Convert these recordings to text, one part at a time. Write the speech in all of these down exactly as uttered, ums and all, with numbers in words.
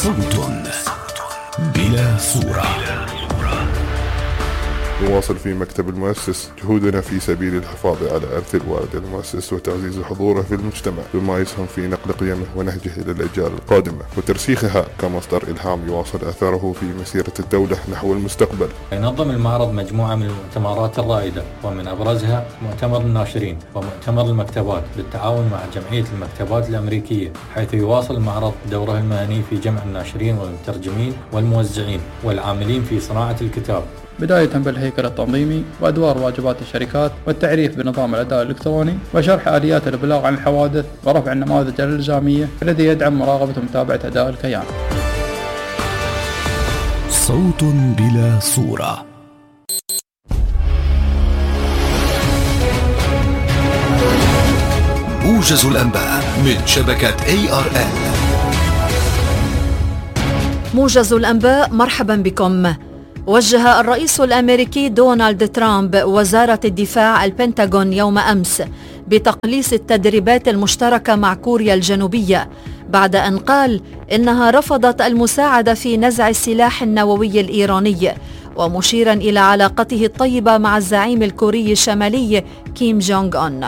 صوت بلا صورة. نواصل في مكتب المؤسس جهودنا في سبيل الحفاظ على إرث الوالد المؤسس وتعزيز حضوره في المجتمع بما يسهم في نقل قيمه ونهجه إلى الأجيال القادمة وترسيخها كمصدر إلهام يواصل أثره في مسيرة الدولة نحو المستقبل. ينظم المعرض مجموعة من المؤتمرات الرائدة ومن أبرزها مؤتمر الناشرين ومؤتمر المكتبات بالتعاون مع جمعية المكتبات الأمريكية، حيث يواصل المعرض دوره المهني في جمع الناشرين والمترجمين والموزعين والعاملين في صناعة الكتاب، بداية بالهيكل التنظيمي وأدوار واجبات الشركات والتعريف بنظام الأداء الإلكتروني وشرح آليات الإبلاغ عن الحوادث ورفع النماذج الإلزامية الذي يدعم مراقبة ومتابعة أداء الكيان. صوت بلا صورة. موجز الأنباء من شبكة إيه آر إل. موجز الأنباء، مرحبا بكم. وجه الرئيس الأمريكي دونالد ترامب وزارة الدفاع البنتاغون يوم أمس بتقليص التدريبات المشتركة مع كوريا الجنوبية بعد أن قال إنها رفضت المساعدة في نزع السلاح النووي الإيراني، ومشيرا إلى علاقته الطيبة مع الزعيم الكوري الشمالي كيم جونغ أون.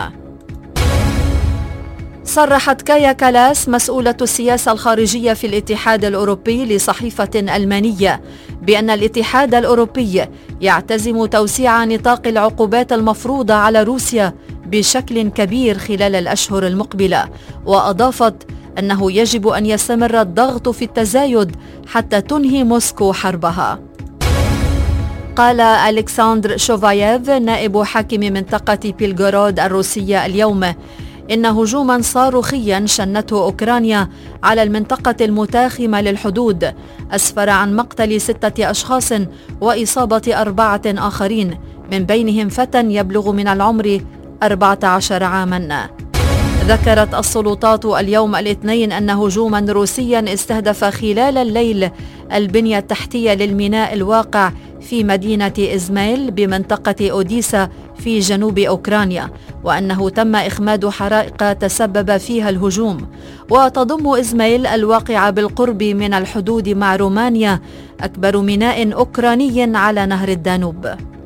صرحت كايا كالاس مسؤولة السياسة الخارجية في الاتحاد الأوروبي لصحيفة ألمانية بأن الاتحاد الأوروبي يعتزم توسيع نطاق العقوبات المفروضة على روسيا بشكل كبير خلال الأشهر المقبلة، وأضافت أنه يجب أن يستمر الضغط في التزايد حتى تنهي موسكو حربها. قال ألكسندر شوفاييف نائب حاكم منطقة بيلغورود الروسية اليوم إن هجوما صاروخيا شنته أوكرانيا على المنطقة المتاخمة للحدود أسفر عن مقتل ستة أشخاص وإصابة أربعة آخرين، من بينهم فتى يبلغ من العمر أربعة عشر عاما. ذكرت السلطات اليوم الاثنين أن هجوما روسيا استهدف خلال الليل البنية التحتية للميناء الواقع في مدينة إزمايل بمنطقة أوديسا في جنوب أوكرانيا، وأنه تم إخماد حرائق تسبب فيها الهجوم. وتضم إزمايل الواقعة بالقرب من الحدود مع رومانيا أكبر ميناء أوكراني على نهر الدانوب.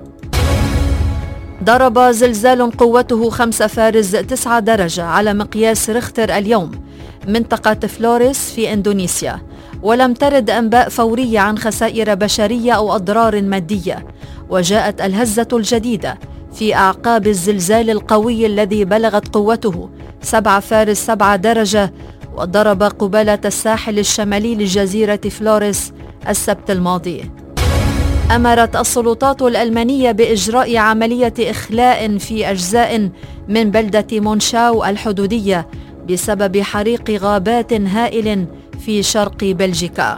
ضرب زلزال قوته خمسة فارز تسعة درجة على مقياس ريختر اليوم منطقة فلوريس في إندونيسيا، ولم ترد أنباء فورية عن خسائر بشرية أو أضرار مادية. وجاءت الهزة الجديدة في أعقاب الزلزال القوي الذي بلغت قوته سبعة فارس سبعة درجة وضرب قبالة الساحل الشمالي لجزيرة فلوريس السبت الماضي. أمرت السلطات الألمانية بإجراء عملية إخلاء في أجزاء من بلدة مونشاو الحدودية بسبب حريق غابات هائل في شرق بلجيكا.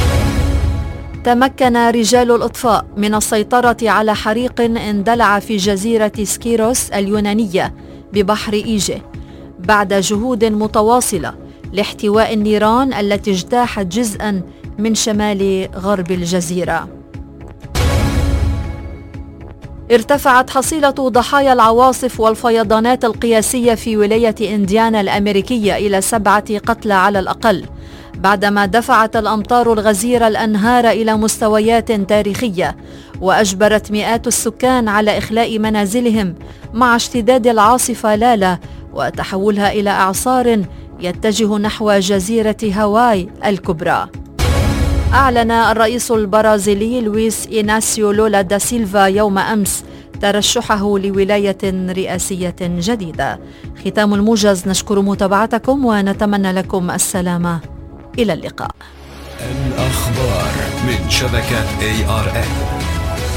تمكن رجال الإطفاء من السيطرة على حريق اندلع في جزيرة سكيروس اليونانية ببحر إيجه بعد جهود متواصلة لاحتواء النيران التي اجتاحت جزءا من شمال غرب الجزيرة. ارتفعت حصيلة ضحايا العواصف والفيضانات القياسية في ولاية إنديانا الأمريكية إلى سبعة قتلى على الأقل، بعدما دفعت الأمطار الغزيرة الأنهار إلى مستويات تاريخية وأجبرت مئات السكان على إخلاء منازلهم مع اشتداد العاصفة لالا وتحولها إلى إعصار يتجه نحو جزيرة هاواي الكبرى. أعلن الرئيس البرازيلي لويس إيناسيو لولا دا سيلفا يوم أمس ترشحه لولاية رئاسية جديدة. ختام الموجز، نشكر متابعتكم ونتمنى لكم السلامة. إلى اللقاء. الأخبار من شبكة إيه آر إل.